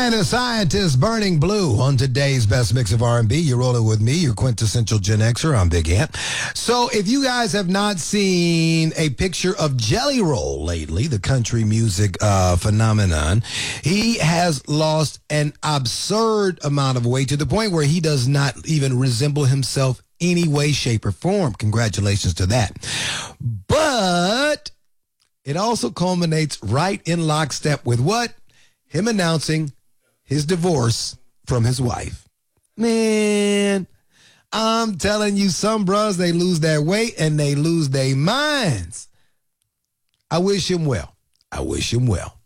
And a scientist burning blue on today's best mix of R&B. You're rolling with me, your quintessential Gen Xer. I'm Big Ant. So if you guys have not seen a picture of Jelly Roll lately, the country music phenomenon, he has lost an absurd amount of weight to the point where he does not even resemble himself any way, shape, or form. Congratulations to that. But it also culminates right in lockstep with what? Him announcing his divorce from his wife. Man, I'm telling you, some bros, they lose their weight and they lose their minds. I wish him well. I wish him well.